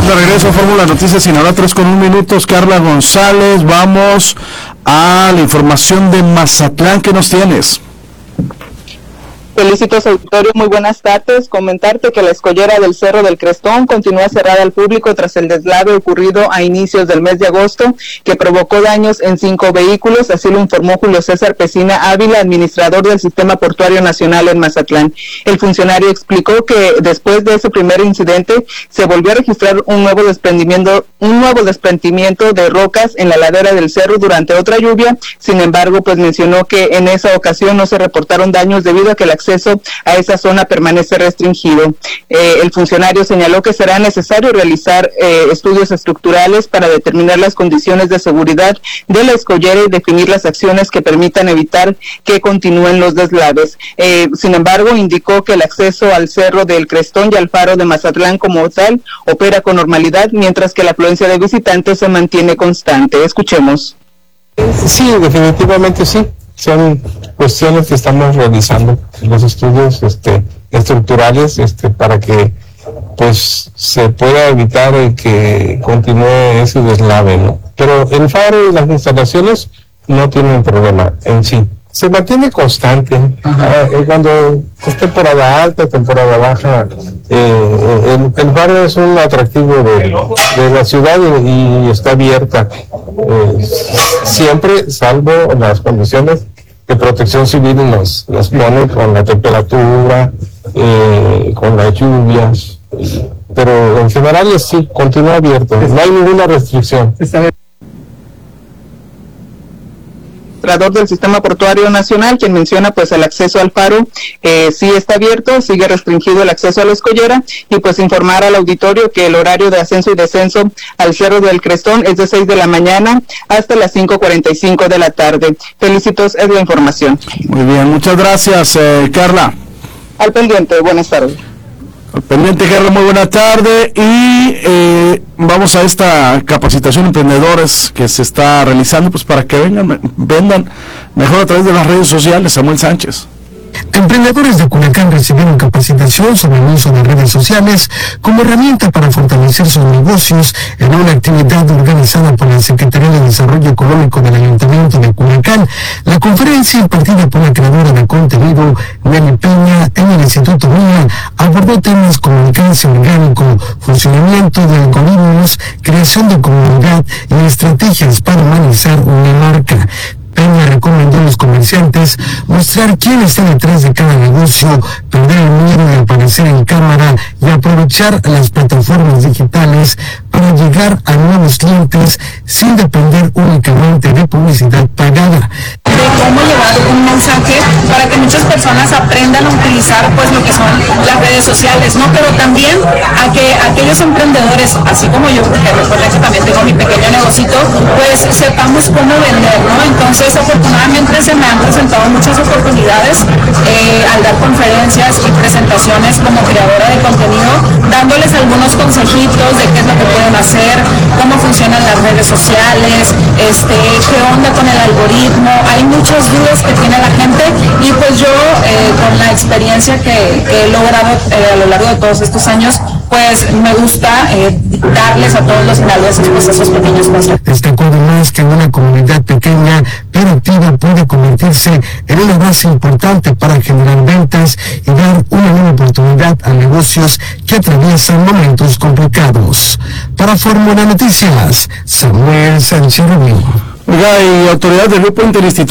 De regreso a Fórmula Noticias Sinaloa, 3:01 Carla González. Vamos a la información de Mazatlán. ¿Qué nos tienes? Felicitos auditorio, muy buenas tardes. Comentarte que la escollera del Cerro del Crestón continúa cerrada al público tras el deslave ocurrido a inicios del mes de agosto, que provocó daños en 5 vehículos, así lo informó Julio César Pesina Ávila, administrador del Sistema Portuario Nacional en Mazatlán. El funcionario explicó que después de ese primer incidente se volvió a registrar un nuevo desprendimiento de rocas en la ladera del cerro durante otra lluvia. Sin embargo, pues mencionó que en esa ocasión no se reportaron daños debido a que el acceso a esa zona permanece restringido. El funcionario señaló que será necesario realizar estudios estructurales para determinar las condiciones de seguridad de la escollera y definir las acciones que permitan evitar que continúen los deslaves. Sin embargo, indicó que el acceso al Cerro del Crestón y al Faro de Mazatlán como tal opera con normalidad, mientras que la afluencia de visitantes se mantiene constante. Escuchemos. Sí, definitivamente sí. Son cuestiones que estamos realizando, los estudios estructurales para que pues se pueda evitar que continúe ese deslave, ¿no? Pero el faro y las instalaciones no tienen problema en sí. Se mantiene constante. Cuando es temporada alta, temporada baja, el faro es un atractivo de la ciudad y está abierta siempre, salvo las condiciones que Protección Civil nos pone con la temperatura, con las lluvias, pero en general sí, continúa abierto, no hay ninguna restricción. Del Sistema Portuario Nacional, quien menciona pues el acceso al faro sí está abierto, sigue restringido el acceso a la escollera, y pues informar al auditorio que el horario de ascenso y descenso al Cerro del Crestón es de 6 de la mañana hasta las 5:45 de la tarde. Felicitos, es la información. Muy bien, muchas gracias, Carla. Al pendiente, buenas tardes. Pendiente, Carla, muy buena tarde. Y vamos a esta capacitación de emprendedores que se está realizando pues para que vendan mejor a través de las redes sociales. Samuel Sánchez. Emprendedores de Culiacán recibieron capacitación sobre el uso de redes sociales como herramienta para fortalecer sus negocios en una actividad organizada por la Secretaría de Desarrollo Económico del Ayuntamiento de Culiacán. La conferencia, impartida por la creadora de contenido, Nelly Peña, en el Instituto MIA, abordó temas como alcance orgánico, funcionamiento de algoritmos, creación de comunidad y estrategias para humanizar una marca. Peña recomendó a los comerciantes mostrar quién está detrás de cada negocio, perder el miedo de aparecer en cámara y aprovechar las plataformas digitales para llegar a nuevos clientes sin depender únicamente de publicidad pagada. De cómo llevar un mensaje para que muchas personas aprendan a utilizar pues lo que son las redes sociales, ¿no? Pero también a que aquellos emprendedores, así como yo, porque recuerden que también tengo mi pequeño negocito, pues sepamos cómo vender, ¿no? Entonces afortunadamente se me han presentado muchas oportunidades al dar conferencias y presentaciones como creadora de contenido, dándoles algunos consejitos de qué es lo que pueden hacer, cómo funcionan las redes sociales, qué onda con el algoritmo. Hay muchas dudas que tiene la gente y pues yo con la experiencia que he logrado a lo largo de todos estos años, pues me gusta darles a todos los sinaloenses pues esos pequeños pasos. Destacó además que una comunidad pequeña pero activa puede convertirse en una base importante para generar ventas y dar una nueva oportunidad a negocios que atraviesan momentos complicados. Para Fórmula Noticias, Samuel Sánchez Rubio. Oiga, y autoridades del Grupo Interinstitucional